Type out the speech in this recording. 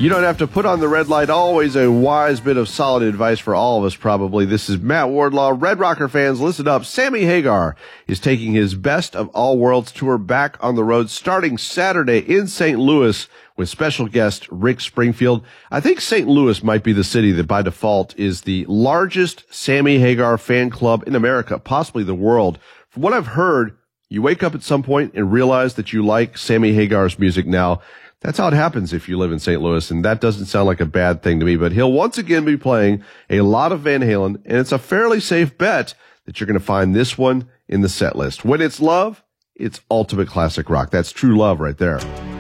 You don't have to put on the red light. Always a wise bit of solid advice for all of us, probably. This is Matt Wardlaw. Red Rocker fans, listen up. Sammy Hagar is taking his Best of All Worlds tour back on the road starting Saturday in St. Louis with special guest Rick Springfield. I think St. Louis might be the city that by default is the largest Sammy Hagar fan club in America, possibly the world. From what I've heard, you wake up at some point and realize that you like Sammy Hagar's music now. That's how it happens if you live in St. Louis, and that doesn't sound like a bad thing to me. But he'll once again be playing a lot of Van Halen, and it's a fairly safe bet that you're going to find this one in the set list. When it's love, it's ultimate classic rock. That's true love right there.